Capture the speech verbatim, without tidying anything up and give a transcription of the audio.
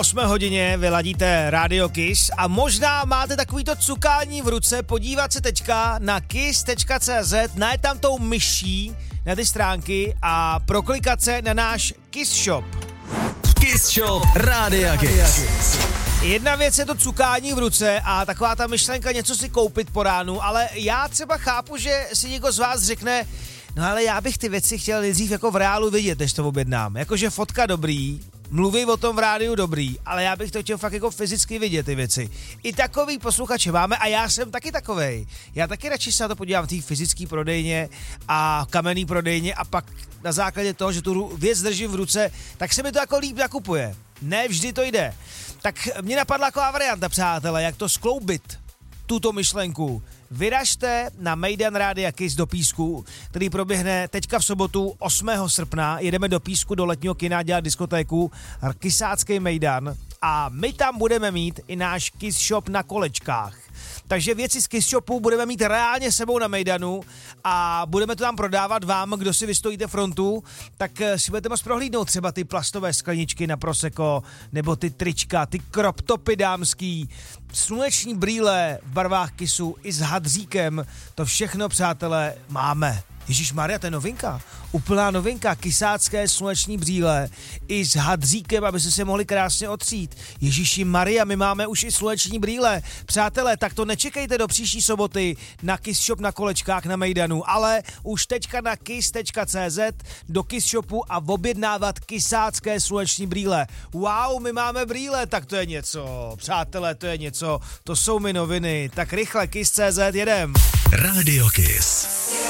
osmé hodině vyladíte Radio Kiss a možná máte takovýto cukání v ruce podívat se teďka na kiss tečka cé zet, najet tam tou myší na ty stránky a proklikat se na náš Kiss Shop. Kiss Shop Rádia Kiss. Jedna věc je to cukání v ruce a taková ta myšlenka něco si koupit po ránu, ale já třeba chápu, že si někdo z vás řekne, no ale já bych ty věci chtěl nejdřív jako v reálu vidět, než to objednám. Jakože fotka dobrý, mluví o tom v rádiu dobrý, ale já bych to chtěl fakt jako fyzicky vidět ty věci. I takový posluchače máme a já jsem taky takovej. Já taky radši se na to podívám v té fyzické prodejně a kamenný prodejně a pak na základě toho, že tu věc držím v ruce, tak se mi to jako líp nakupuje. Ne vždy to jde. Tak mě napadla taková varianta, přátelé, jak to skloubit, tuto myšlenku. Vyražte na Mejdan Rádia Kiss do Písku, který proběhne teďka v sobotu osmého srpna. Jedeme do Písku, do letního kina dělat diskotéku Kysácký Mejdan a my tam budeme mít i náš Kiss Shop na kolečkách. Takže věci z Kiss Shopu budeme mít reálně sebou na Mejdanu a budeme to tam prodávat vám, kdo si vystojíte frontu, tak si budete moct prohlídnout třeba ty plastové skleničky na Prosecco, nebo ty trička, ty crop topy dámský, sluneční brýle v barvách Kissu i s hadříkem, to všechno, přátelé, máme. Ježišmarja, to je novinka. Úplná novinka, kysácké sluneční brýle i s hadříkem, aby se se mohli krásně otřít. Ježíši Maria, my máme už i sluneční brýle. Přátelé, tak to nečekejte do příští soboty na Kiss Shop na kolečkách na Mejdanu, ale už teďka na kiss tečka cé zet do Kiss Shopu a objednávat kysácké sluneční brýle. Wow, my máme brýle, tak to je něco. Přátelé, to je něco. To jsou mi noviny. Tak rychle, kiss tečka cé zet, jedem. Radio Kiss.